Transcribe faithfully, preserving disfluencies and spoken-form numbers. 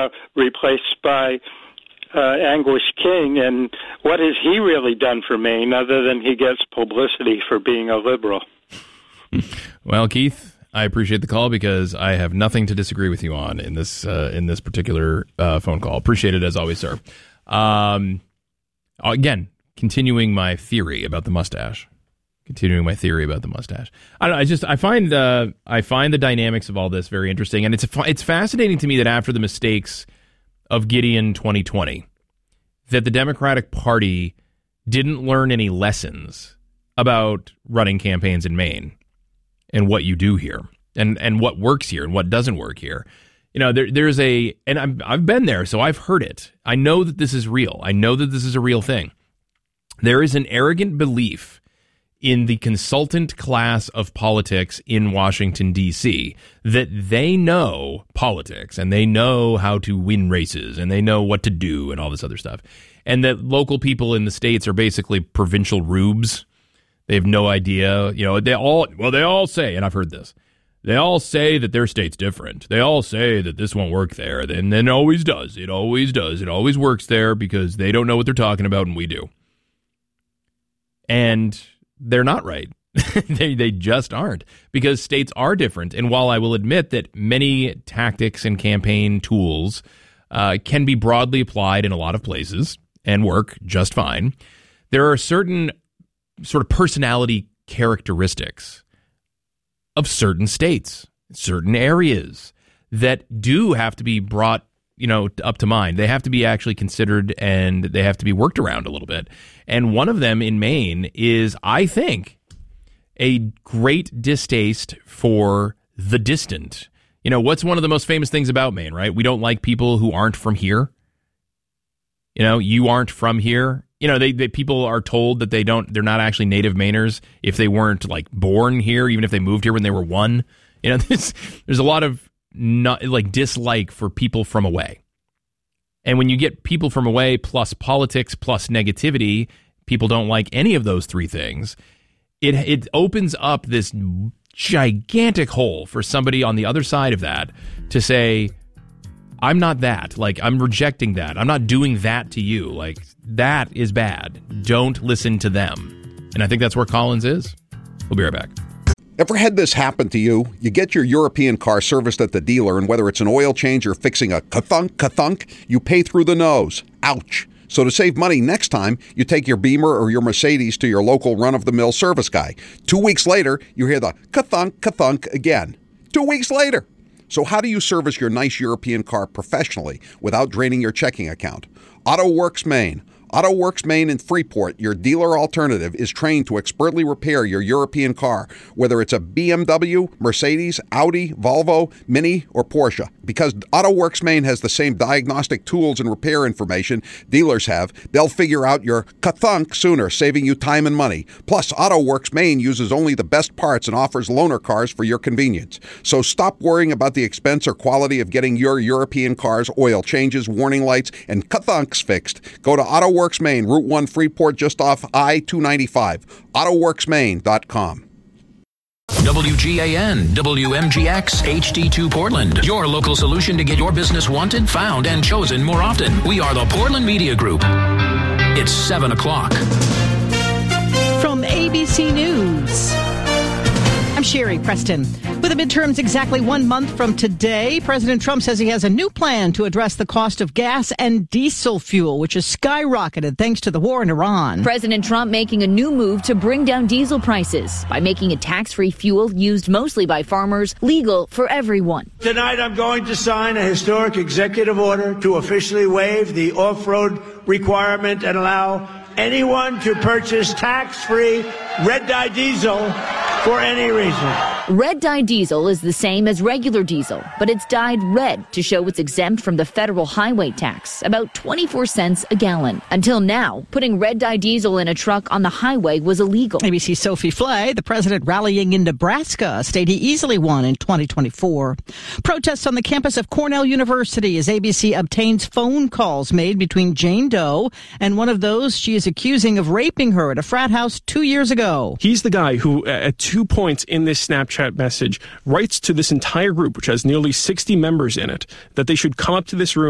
now replaced by uh, Anguish King. And what has he really done for Maine other than he gets publicity for being a liberal? Well, Keith, I appreciate the call because I have nothing to disagree with you on in this uh, in this particular uh, phone call. Appreciate it as always, sir. Um, again, continuing my theory about the mustache. Continuing my theory about the mustache. I don't know, I just I find uh, I find the dynamics of all this very interesting, and it's it's fascinating to me that after the mistakes of Gideon twenty twenty, that the Democratic Party didn't learn any lessons about running campaigns in Maine and what you do here, and and what works here and what doesn't work here. You know, there there's a and I'm, I've been there, so I've heard it. I know that this is real. I know that this is a real thing. There is an arrogant belief in the consultant class of politics in Washington, D C, that they know politics and they know how to win races and they know what to do and all this other stuff. And that local people in the states are basically provincial rubes. They have no idea. You know, they all, well, they all say, and I've heard this, they all say that their state's different. They all say that this won't work there. And then it always does. It always does. It always works there because they don't know what they're talking about and we do. And they're not right. they they just aren't, because states are different. And while I will admit that many tactics and campaign tools uh, can be broadly applied in a lot of places and work just fine, there are certain sort of personality characteristics of certain states, certain areas that do have to be brought, you know, up to mind. They have to be actually considered and they have to be worked around a little bit. And one of them in Maine is, I think, a great distaste for the distant. You know, what's one of the most famous things about Maine, right? We don't like people who aren't from here. You know, you aren't from here. You know, they, they people are told that they don't, they're not actually native Mainers if they weren't like born here, even if they moved here when they were one. You know, this, there's a lot of not like dislike for people from away. And when you get people from away plus politics plus negativity, people don't like any of those three things. It it opens up this gigantic hole for somebody on the other side of that to say, I'm not that. Like, I'm rejecting that. I'm not doing that to you. Like, that is bad. Don't listen to them. And I think that's where Collins is. We'll be right back. Ever had this happen to you? You get your European car serviced at the dealer, and whether it's an oil change or fixing a ka-thunk, ka-thunk, you pay through the nose. Ouch. So to save money next time, you take your Beamer or your Mercedes to your local run-of-the-mill service guy. Two weeks later, you hear the ka-thunk, ka-thunk again. Two weeks later. So how do you service your nice European car professionally without draining your checking account? AutoWorks Maine. AutoWorks Maine in Freeport, your dealer alternative, is trained to expertly repair your European car, whether it's a B M W, Mercedes, Audi, Volvo, Mini, or Porsche. Because AutoWorks Maine has the same diagnostic tools and repair information dealers have, they'll figure out your ka-thunk sooner, saving you time and money. Plus, AutoWorks Maine uses only the best parts and offers loaner cars for your convenience. So stop worrying about the expense or quality of getting your European car's oil changes, warning lights, and ka-thunks fixed. Go to AutoWorks Maine, Route one Freeport, just off I two ninety-five. auto works maine dot com. W G A N, W M G X, H D two Portland. Your local solution to get your business wanted, found, and chosen more often. We are the Portland Media Group. It's seven o'clock. From A B C News, I'm Sherry Preston. With the midterms exactly one month from today, President Trump says he has a new plan to address the cost of gas and diesel fuel, which has skyrocketed thanks to the war in Iran. President Trump making a new move to bring down diesel prices by making a tax-free fuel used mostly by farmers legal for everyone. Tonight, I'm going to sign a historic executive order to officially waive the off-road requirement and allow anyone to purchase tax-free red-dye diesel for any reason. Red-dye diesel is the same as regular diesel, but it's dyed red to show it's exempt from the federal highway tax, about twenty-four cents a gallon. Until now, putting red-dye diesel in a truck on the highway was illegal. A B C's Sophie Flay, the president rallying in Nebraska, a state he easily won in twenty twenty-four. Protests on the campus of Cornell University as A B C obtains phone calls made between Jane Doe and one of those she is accusing of raping her at a frat house two years ago. He's the guy who, at two points in this Snapchat message, writes to this entire group, which has nearly sixty members in it, that they should come up to this room